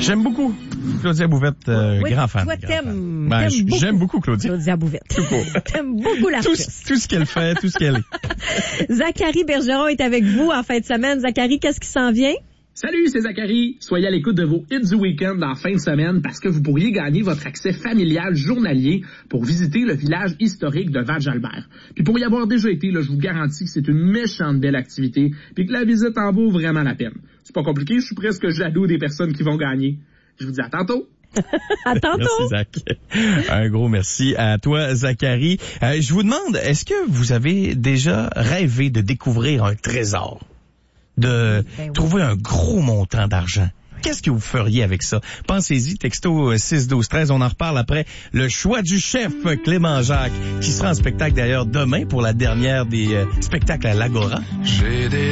J'aime beaucoup Claudia Bouvette, oui, grand fan. Toi, t'aimes beaucoup. J'aime beaucoup Claudia Bouvette. Tout court. T'aimes beaucoup l'artiste. Tout ce qu'elle fait, tout ce qu'elle est. Zachary Bergeron est avec vous en fin de semaine. Zachary, qu'est-ce qui s'en vient? Salut, c'est Zachary. Soyez à l'écoute de vos hits du week-end en fin de semaine parce que vous pourriez gagner votre accès familial journalier pour visiter le village historique de Val-Jalbert. Puis pour y avoir déjà été, là, je vous garantis que c'est une méchante belle activité puis que la visite en vaut vraiment la peine. C'est pas compliqué, je suis presque jaloux des personnes qui vont gagner. Je vous dis à tantôt. À tantôt. Merci, Zach. Un gros merci à toi, Zachary. Je vous demande, est-ce que vous avez déjà rêvé de découvrir un trésor? De trouver un gros montant d'argent? Qu'est-ce que vous feriez avec ça? Pensez-y, texto 6-12-13. On en reparle après le choix du chef Clément Jacques, qui sera en spectacle d'ailleurs demain pour la dernière des spectacles à l'Agora.